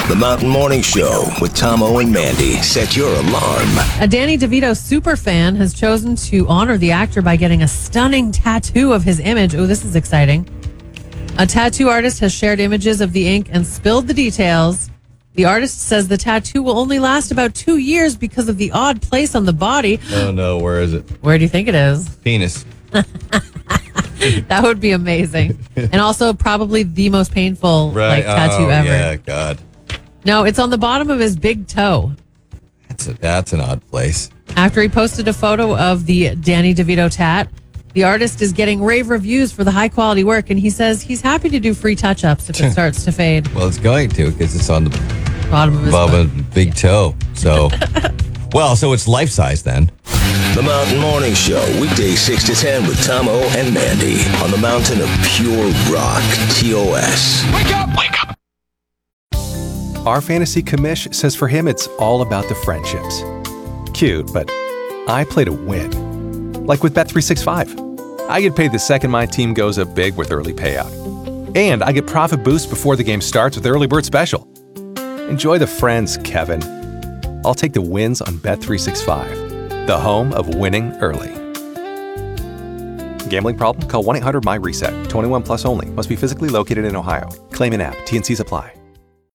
The Mountain Morning Show with Tomo and Mandy. Set your alarm. A Danny DeVito superfan has chosen to honor the actor by getting a stunning tattoo of his image. Oh, this is exciting. A tattoo artist has shared images of the ink and spilled the details. The artist says the tattoo will only last about 2 years because of the odd place on the body. Oh, no. Where is it? Where do you think it is? Penis. That would be amazing. And also probably the most painful tattoo ever. Yeah, God. No, it's on the bottom of his big toe. That's an odd place. After he posted a photo of the Danny DeVito tat, the artist is getting rave reviews for the high quality work, and he says he's happy to do free touch-ups if it starts to fade. Well, it's going to because it's on the Bottom of his foot. big toe. So, so it's life-size then. The Mountain Morning Show, weekdays 6 to 10 with Tomo and Mandy on the mountain of pure rock, TOS. Wake up! Wake up! Our fantasy commish says for him it's all about the friendships. Cute, but I play to win. Like with Bet365. I get paid the second my team goes up big with early payout. And I get profit boost before the game starts with Early Bird Special. Enjoy the friends, Kevin. I'll take the wins on Bet365, the home of winning early. Gambling problem? Call 1-800-MY-RESET. 21 plus only. Must be physically located in Ohio. Claim in app. T&Cs apply.